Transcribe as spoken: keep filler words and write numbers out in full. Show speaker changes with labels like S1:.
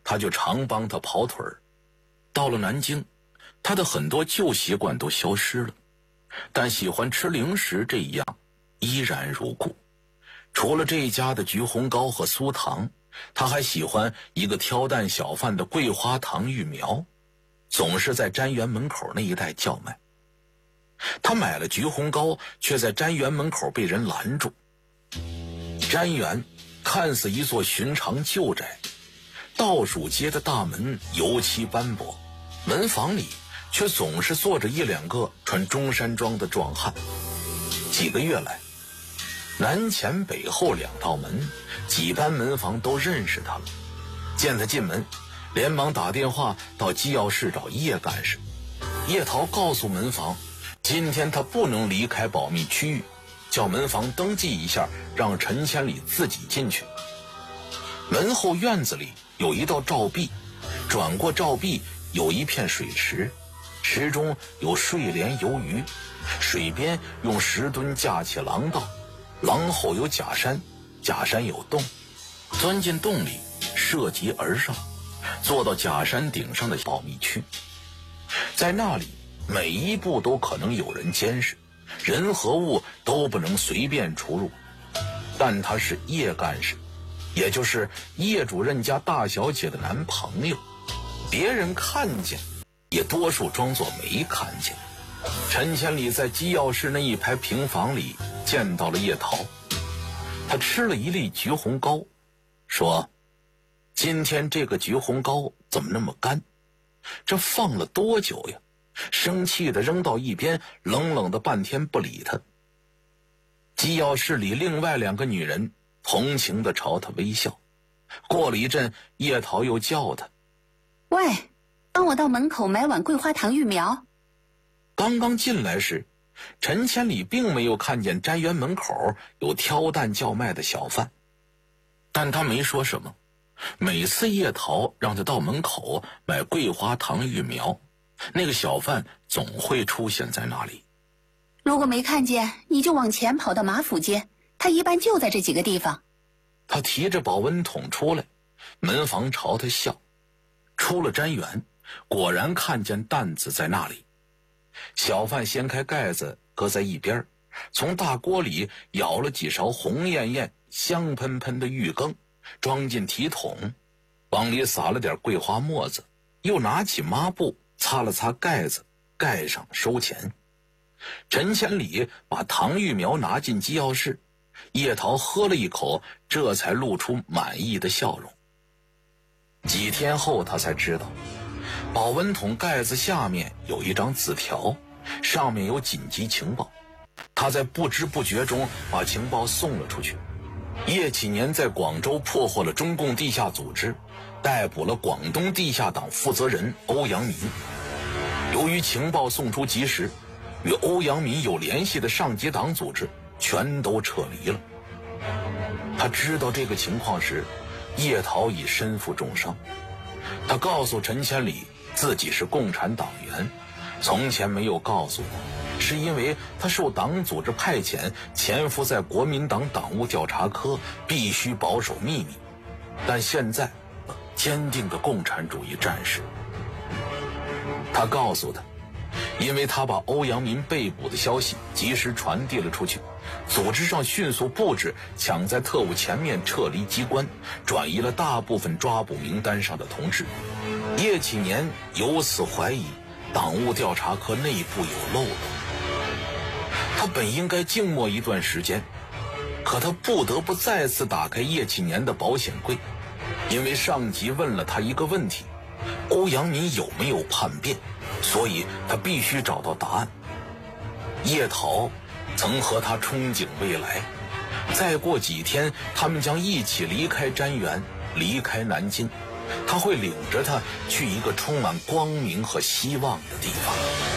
S1: 他就常帮他跑腿儿。到了南京，他的很多旧习惯都消失了，但喜欢吃零食这一样依然如故。除了这一家的橘红糕和酥糖，他还喜欢一个挑担小贩的桂花糖芋苗，总是在瞻园门口那一带叫卖。他买了橘红糕，却在瞻园门口被人拦住。瞻园看似一座寻常旧宅，倒数街的大门油漆斑驳，门房里却总是坐着一两个穿中山装的壮汉。几个月来，南前北后两道门，几班门房都认识他了。见他进门，连忙打电话到机要室找叶干事。叶桃告诉门房，今天他不能离开保密区域，叫门房登记一下，让陈千里自己进去。门后院子里有一道照壁，转过照壁有一片水池，池中有睡莲游鱼，水边用石墩架起廊道，廊后有假山，假山有洞，钻进洞里涉级而上，坐到假山顶上的保密区。在那里每一步都可能有人监视，人和物都不能随便出入。但他是叶干事，也就是叶主任家大小姐的男朋友，别人看见也多数装作没看见。陈千里在机要室那一排平房里见到了叶桃，他吃了一粒橘红糕，说：今天这个橘红糕怎么那么干？这放了多久呀？生气的扔到一边，冷冷的半天不理他。机要室里另外两个女人同情地朝他微笑。过了一阵，叶桃又叫他：
S2: 喂，帮我到门口买碗桂花糖芋苗。
S1: 刚刚进来时，陈千里并没有看见瞻园门口有挑担叫卖的小贩，但他没说什么。每次叶桃让他到门口买桂花糖芋苗，那个小贩总会出现在那里。
S2: 如果没看见，你就往前跑到马府街，他一般就在这几个地方。
S1: 他提着保温桶出来，门房朝他笑。出了瞻园，果然看见担子在那里。小贩掀开盖子搁在一边，从大锅里舀了几勺红艳艳香喷喷的玉羹，装进提桶，往里撒了点桂花沫子，又拿起抹布擦了擦盖子，盖上收钱。陈千里把糖芋苗拿进机要室，叶桃喝了一口，这才露出满意的笑容。几天后他才知道，保温桶盖子下面有一张字条，上面有紧急情报。他在不知不觉中把情报送了出去。叶启年在广州破获了中共地下组织，逮捕了广东地下党负责人欧阳民。由于情报送出及时，与欧阳民有联系的上级党组织全都撤离了。他知道这个情况时，叶桃已身负重伤。他告诉陈千里自己是共产党员，从前没有告诉他，是因为他受党组织派遣潜伏在国民党党务调查科，必须保守秘密。但现在坚定的共产主义战士。他告诉他，因为他把欧阳民被捕的消息及时传递了出去，组织上迅速布置，抢在特务前面撤离机关，转移了大部分抓捕名单上的同志。叶启年由此怀疑党务调查科内部有漏洞。他本应该静默一段时间，可他不得不再次打开叶启年的保险柜，因为上级问了他一个问题：欧阳民有没有叛变？所以他必须找到答案。叶桃曾和他憧憬未来，再过几天他们将一起离开瞻园，离开南京，他会领着他去一个充满光明和希望的地方。